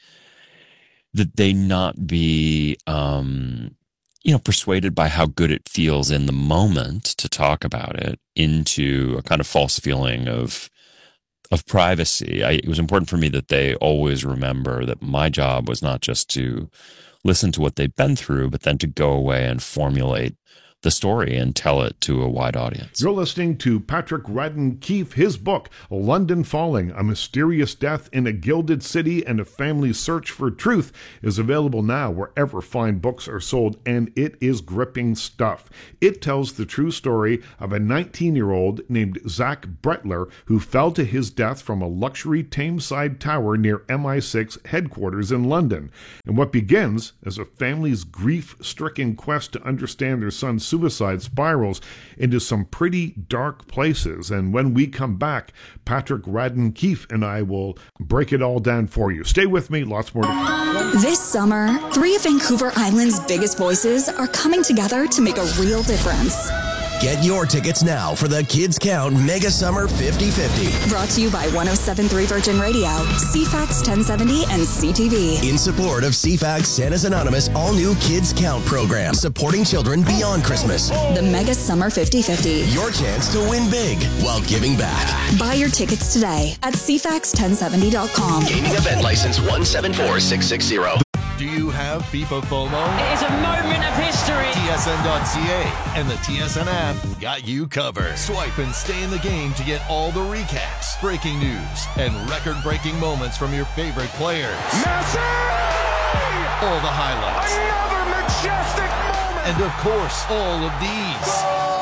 that they not be, um, you know, persuaded by how good it feels in the moment to talk about it into a kind of false feeling of of privacy. I, it was important for me that they always remember that my job was not just to listen to what they've been through, but then to go away and formulate the story and tell it to a wide audience. You're listening to Patrick Radden Keefe. His book, London Falling, A Mysterious Death in a Gilded City and a Family's Search for Truth, is available now wherever fine books are sold, and it is gripping stuff. It tells the true story of a nineteen-year-old named Zach Bretler who fell to his death from a luxury Tameside tower near M I six headquarters in London. And what begins as a family's grief-stricken quest to understand their son's suicide spirals into some pretty dark places. And when we come back, Patrick Radden Keefe and I will break it all down for you. Stay with me, lots more to come. This summer, three of Vancouver Island's biggest voices are coming together to make a real difference. Get your tickets now for the Kids Count Mega Summer fifty fifty. Brought to you by one oh seven point three Virgin Radio, C FAX ten seventy, and C T V. In support of C FAX Santa's Anonymous all-new Kids Count program, supporting children beyond Christmas. The Mega Summer fifty fifty. Your chance to win big while giving back. Buy your tickets today at C FAX ten seventy dot com. Gaming event license one seven four six six zero. Do you have FIFA FOMO? It is a moment of history. T S N dot C A and the T S N app got you covered. Swipe and stay in the game to get all the recaps, breaking news, and record-breaking moments from your favorite players. Messi! All the highlights. Another majestic moment! And of course, all of these.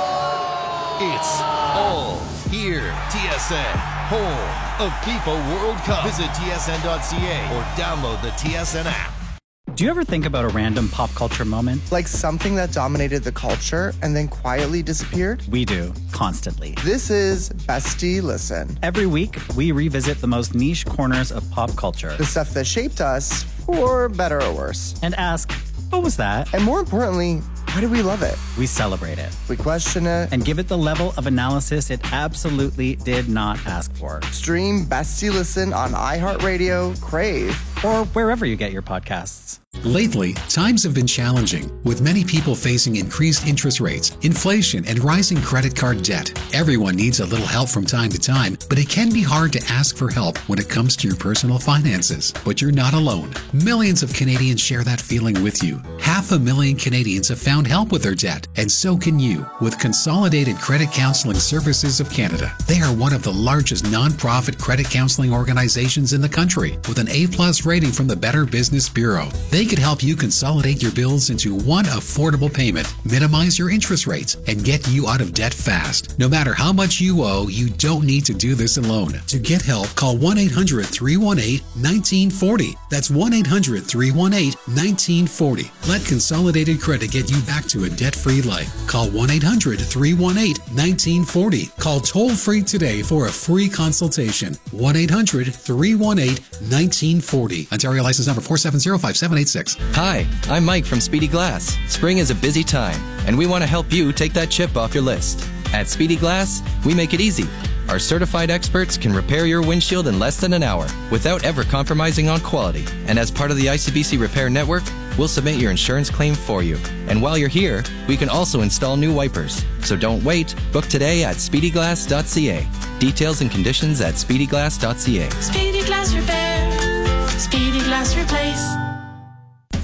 It's all here. T S N, home of FIFA World Cup. Visit T S N dot C A or download the T S N app. Do you ever think about a random pop culture moment? Like something that dominated the culture and then quietly disappeared? We do, constantly. This is Bestie Listen. Every week, we revisit the most niche corners of pop culture. The stuff that shaped us, for better or worse. And ask, what was that? And more importantly, why do we love it? We celebrate it. We question it. And give it the level of analysis it absolutely did not ask for. Stream Bestie Listen on iHeartRadio, Crave, or wherever you get your podcasts. Lately, times have been challenging, with many people facing increased interest rates, inflation, and rising credit card debt. Everyone needs a little help from time to time, but it can be hard to ask for help when it comes to your personal finances. But you're not alone. Millions of Canadians share that feeling with you. Half a million Canadians have found help with their debt, and so can you with Consolidated Credit Counseling Services of Canada. They are one of the largest nonprofit credit counseling organizations in the country, with an A-plus rating from the Better Business Bureau. They could help you consolidate your bills into one affordable payment, minimize your interest rates, and get you out of debt fast. No matter how much you owe, you don't need to do this alone. To get help, call one eight hundred three one eight one nine four zero. That's one eight hundred three one eight one nine four zero. Let Consolidated Credit get you back to a debt-free life. Call one eight hundred three one eight one nine four zero. Call toll-free today for a free consultation. one eight hundred three one eight one nine four zero. Ontario license number four seven zero five seven eight six. Hi, I'm Mike from Speedy Glass. Spring is a busy time, and we want to help you take that chip off your list. At Speedy Glass, we make it easy. Our certified experts can repair your windshield in less than an hour without ever compromising on quality. And as part of the I C B C Repair Network, we'll submit your insurance claim for you. And while you're here, we can also install new wipers. So don't wait. Book today at speedy glass dot c a. Details and conditions at speedy glass dot c a. Speedy Glass Repair. Speedy Glass Replace.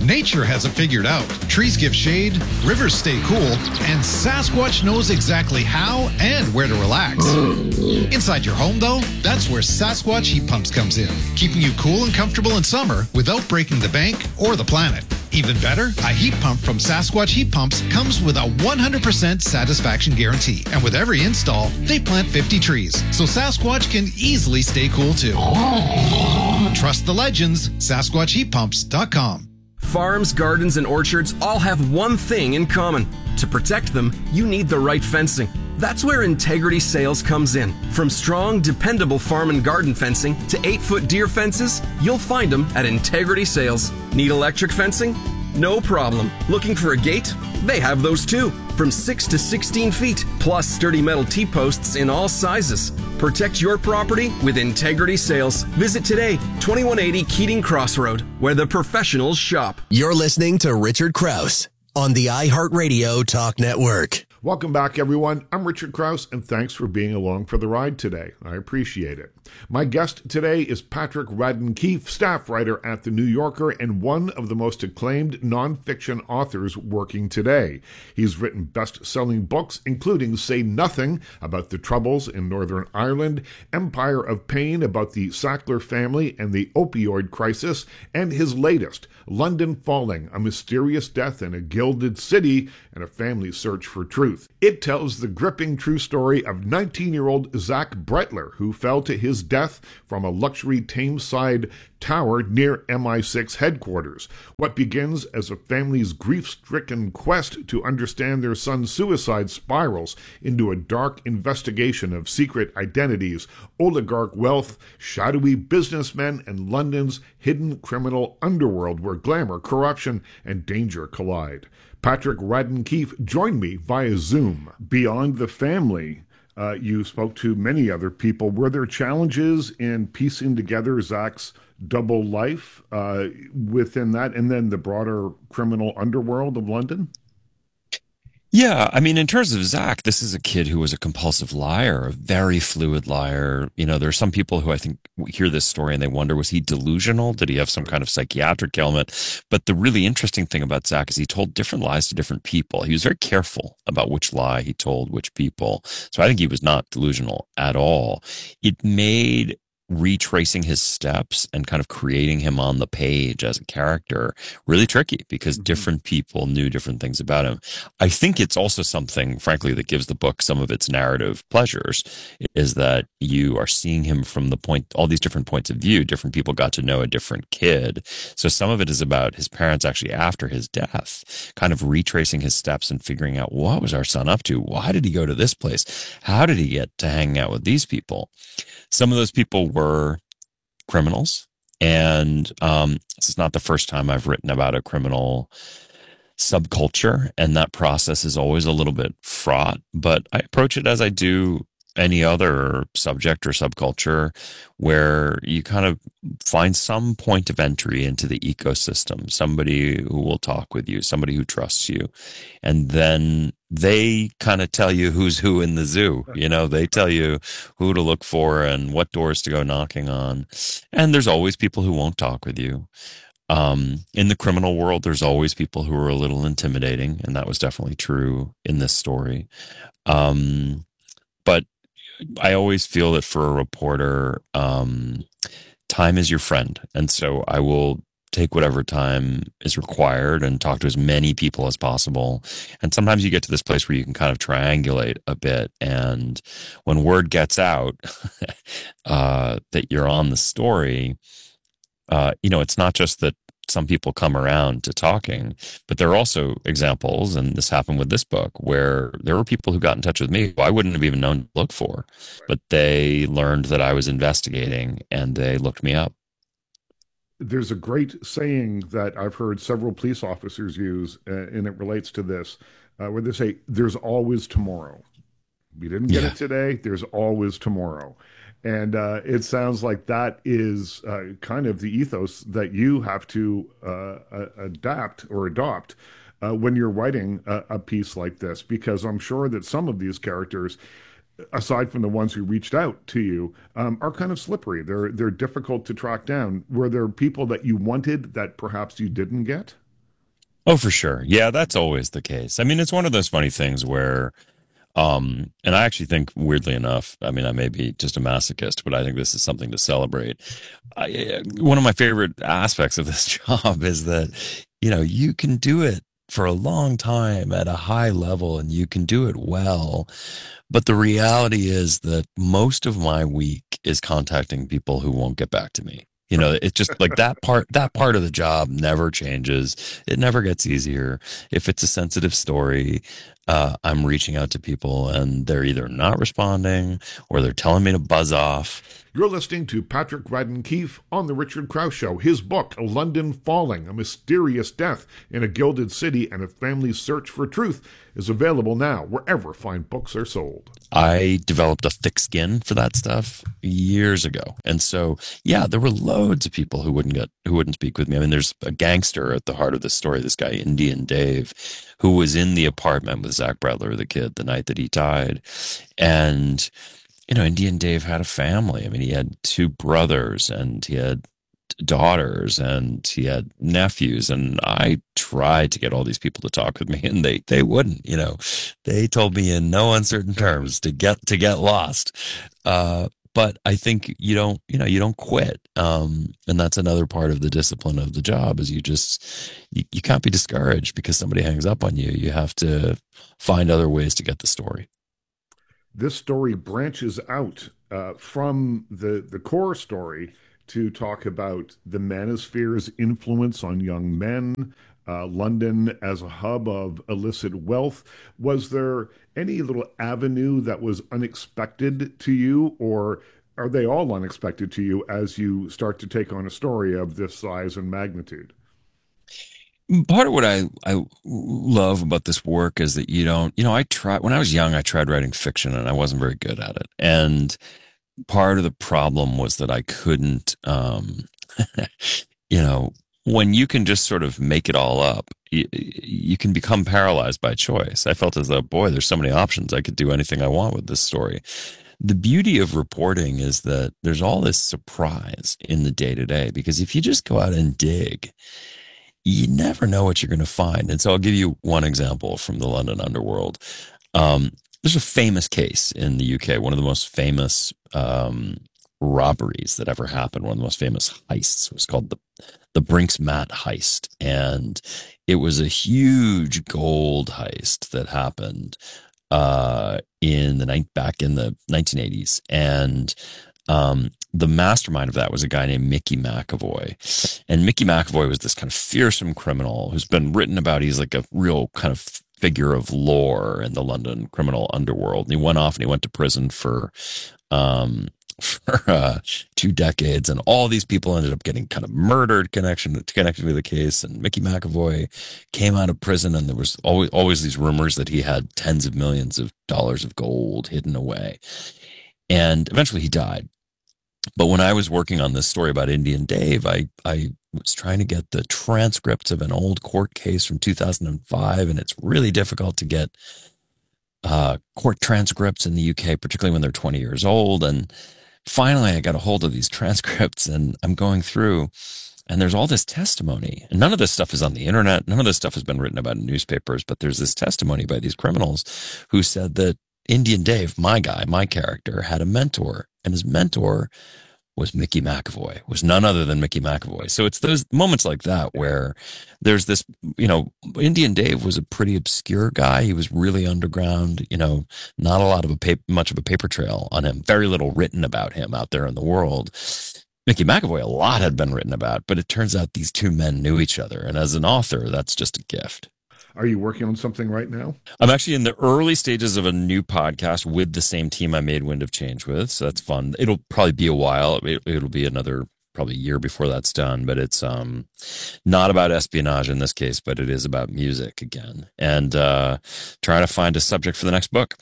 Nature has it figured out. Trees give shade, rivers stay cool, and Sasquatch knows exactly how and where to relax. Inside your home, though, that's where Sasquatch heat pumps comes in, keeping you cool and comfortable in summer without breaking the bank or the planet. Even better, a heat pump from Sasquatch Heat Pumps comes with a one hundred percent satisfaction guarantee. And with every install, they plant fifty trees, so Sasquatch can easily stay cool too. Trust the legends, Sasquatch Heat Pumps dot com. Farms, gardens, and orchards all have one thing in common. To protect them, you need the right fencing. That's where Integrity Sales comes in. From strong, dependable farm and garden fencing to eight-foot deer fences, you'll find them at Integrity Sales. Need electric fencing? No problem. Looking for a gate? They have those too. From six to sixteen feet, plus sturdy metal T-posts in all sizes. Protect your property with Integrity Sales. Visit today, twenty-one eighty Keating Crossroad, where the professionals shop. You're listening to Richard Krause on the iHeartRadio Talk Network. Welcome back, everyone. I'm Richard Krause, and thanks for being along for the ride today. I appreciate it. My guest today is Patrick Radden Keefe, staff writer at The New Yorker and one of the most acclaimed nonfiction authors working today. He's written best-selling books, including Say Nothing, about the Troubles in Northern Ireland, Empire of Pain, about the Sackler family and the opioid crisis, and his latest, London Falling, a mysterious death in a gilded city and a family search for truth. It tells the gripping true story of nineteen-year-old Zach Brettler, who fell to his death from a luxury Tameside tower near M I six headquarters. What begins as a family's grief-stricken quest to understand their son's suicide spirals into a dark investigation of secret identities, oligarch wealth, shadowy businessmen, and London's hidden criminal underworld where glamour, corruption, and danger collide. Patrick Radden Keefe joined me via Zoom. Beyond the family, uh, you spoke to many other people. Were there challenges in piecing together Zach's double life uh, within that, and then the broader criminal underworld of London? Yeah, I mean, in terms of Zach, this is a kid who was a compulsive liar, a very fluid liar. You know, there are some people who I think hear this story and they wonder, was he delusional? Did he have some kind of psychiatric ailment? But the really interesting thing about Zach is he told different lies to different people. He was very careful about which lie he told which people. So I think he was not delusional at all. It made retracing his steps and kind of creating him on the page as a character really tricky because mm-hmm. different people knew different things about him. I think it's also something, frankly, that gives the book some of its narrative pleasures, is that you are seeing him from the point, all these different points of view. Different people got to know a different kid. So some of it is about his parents actually after his death, kind of retracing his steps and figuring out, what was our son up to? Why did he go to this place? How did he get to hang out with these people? Some of those people were criminals, and um, this is not the first time I've written about a criminal subculture, and that process is always a little bit fraught, but I approach it as I do any other subject or subculture, where you kind of find some point of entry into the ecosystem, somebody who will talk with you, somebody who trusts you, and then they kind of tell you who's who in the zoo. You know, they tell you who to look for and what doors to go knocking on. And there's always people who won't talk with you. Um, in the criminal world, there's always people who are a little intimidating, and that was definitely true in this story. Um, but I always feel that for a reporter, um, time is your friend. And so I will take whatever time is required and talk to as many people as possible. And sometimes you get to this place where you can kind of triangulate a bit. And when word gets out uh, that you're on the story, uh, you know, it's not just that some people come around to talking, but there are also examples, and this happened with this book, where there were people who got in touch with me who I wouldn't have even known to look for, but they learned that I was investigating and they looked me up. There's a great saying that I've heard several police officers use, uh, and it relates to this, uh, where they say, there's always tomorrow. We didn't get yeah. it today. There's always tomorrow. And uh, it sounds like that is uh, kind of the ethos that you have to uh, adapt or adopt uh, when you're writing a, a piece like this, because I'm sure that some of these characters, aside from the ones who reached out to you, um, are kind of slippery. They're they're difficult to track down. Were there people that you wanted that perhaps you didn't get? Oh, for sure. Yeah, that's always the case. I mean, it's one of those funny things where, um, and I actually think, weirdly enough, I mean, I may be just a masochist, but I think this is something to celebrate. I, one of my favorite aspects of this job is that, you know, you can do it for a long time at a high level and you can do it well. But the reality is that most of my week is contacting people who won't get back to me. You know, it's just like that part, that part of the job never changes. It never gets easier. If it's a sensitive story, uh, I'm reaching out to people and they're either not responding or they're telling me to buzz off. You're listening to Patrick Radden Keefe on The Richard Krause Show. His book, London Falling, A Mysterious Death in a Gilded City and a Family's Search for Truth, is available now wherever fine books are sold. I developed a thick skin for that stuff years ago. And so, yeah, there were loads of people who wouldn't get, who wouldn't speak with me. I mean, there's a gangster at the heart of this story, this guy, Indian Dave, who was in the apartment with Zach Bradler, the kid, the night that he died. And you know, Indian Dave had a family. I mean, he had two brothers and he had daughters and he had nephews. And I tried to get all these people to talk with me and they, they wouldn't, you know, they told me in no uncertain terms to get, to get lost. Uh, but I think you don't, you know, you don't quit. Um, and that's another part of the discipline of the job is you just, you, you can't be discouraged because somebody hangs up on you. You have to find other ways to get the story. This story branches out uh, from the, the core story to talk about the manosphere's influence on young men, uh, London as a hub of illicit wealth. Was there any little avenue that was unexpected to you, or are they all unexpected to you as you start to take on a story of this size and magnitude? Part of what I, I love about this work is that you don't, you know, I tried, when I was young, I tried writing fiction and I wasn't very good at it. And part of the problem was that I couldn't, um, you know, when you can just sort of make it all up, you, you can become paralyzed by choice. I felt as though, boy, there's so many options. I could do anything I want with this story. The beauty of reporting is that there's all this surprise in the day to day, because if you just go out and dig, you never know what you're going to find. And so I'll give you one example from the London underworld. Um, there's a famous case in the U K, one of the most famous um, robberies that ever happened, one of the most famous heists. It was called the, the Brinks-Mat heist. And it was a huge gold heist that happened uh, in the night back in the nineteen eighties. And um, the mastermind of that was a guy named Mickey McAvoy. And Mickey McAvoy was this kind of fearsome criminal who's been written about. He's like a real kind of figure of lore in the London criminal underworld. And he went off and he went to prison for, um, for uh, two decades. And all these people ended up getting kind of murdered connection connected to the case. And Mickey McAvoy came out of prison and there was always, always these rumors that he had tens of millions of dollars of gold hidden away. And eventually he died. But when I was working on this story about Indian Dave, I, I was trying to get the transcripts of an old court case from two thousand five, and it's really difficult to get uh, court transcripts in the U K, particularly when they're twenty years old. And finally, I got a hold of these transcripts, and I'm going through, and there's all this testimony. And none of this stuff is on the internet. None of this stuff has been written about in newspapers, but there's this testimony by these criminals who said that Indian Dave, my guy, my character, had a mentor, and his mentor was Mickey McAvoy, was none other than Mickey McAvoy. So it's those moments like that where there's this, you know, Indian Dave was a pretty obscure guy. He was really underground, you know, not a lot of a paper, much of a paper trail on him, very little written about him out there in the world. Mickey McAvoy, a lot had been written about, but it turns out these two men knew each other. And as an author, that's just a gift. Are you working on something right now? I'm actually in the early stages of a new podcast with the same team I made Wind of Change with. So that's fun. It'll probably be a while. It, it'll be another probably year before that's done, but it's um, not about espionage in this case, but it is about music again, and uh, trying to find a subject for the next book.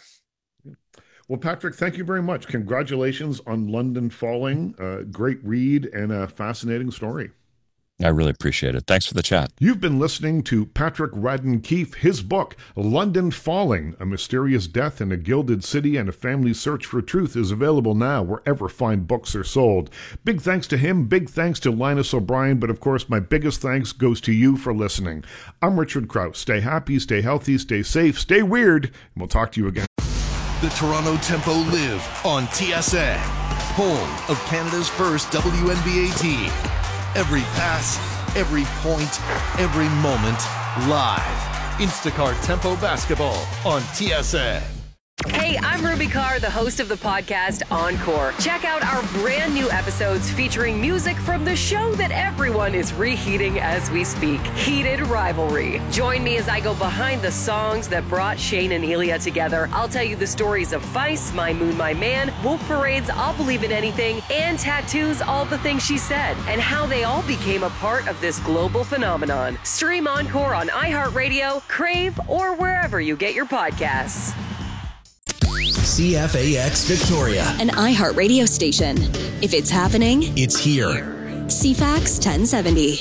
Well, Patrick, thank you very much. Congratulations on London Falling. Uh, great read and a fascinating story. I really appreciate it. Thanks for the chat. You've been listening to Patrick Radden Keefe. His book, London Falling, A Mysterious Death in a Gilded City and a Family's Search for Truth, is available now wherever fine books are sold. Big thanks to him. Big thanks to Linus O'Brien. But of course, my biggest thanks goes to you for listening. I'm Richard Krause. Stay happy, stay healthy, stay safe, stay weird, and we'll talk to you again. The Toronto Tempo live on T S N, home of Canada's first W N B A team. Every pass, every point, every moment, live. Instacart Tempo Basketball on T S N. Hey, I'm Ruby Carr, the host of the podcast Encore. Check out our brand new episodes featuring music from the show that everyone is reheating as we speak, Heated Rivalry. Join me as I go behind the songs that brought Shane and Elia together. I'll tell you the stories of Feist, My Moon, My Man, Wolf Parade's I'll Believe in Anything, and Tattoo's All the Things She Said, and how they all became a part of this global phenomenon. Stream Encore on iHeartRadio, Crave, or wherever you get your podcasts. C F A X Victoria, an iHeartRadio station. If it's happening, it's here. C FAX ten seventy.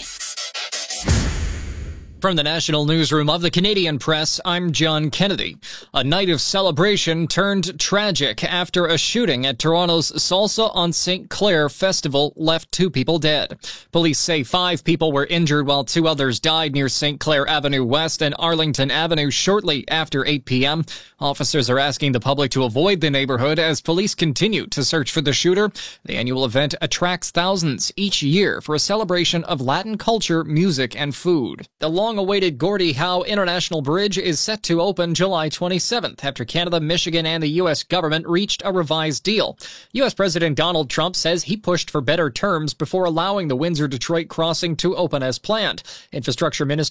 From the National Newsroom of the Canadian Press, I'm John Kennedy. A night of celebration turned tragic after a shooting at Toronto's Salsa on Saint Clair Festival left two people dead. Police say five people were injured while two others died near Saint Clair Avenue West and Arlington Avenue shortly after eight p.m. Officers are asking the public to avoid the neighborhood as police continue to search for the shooter. The annual event attracts thousands each year for a celebration of Latin culture, music, and food. The long-awaited Gordie Howe International Bridge is set to open July twenty-seventh after Canada, Michigan, and the U S government reached a revised deal. U S President Donald Trump says he pushed for better terms before allowing the Windsor-Detroit crossing to open as planned. Infrastructure Minister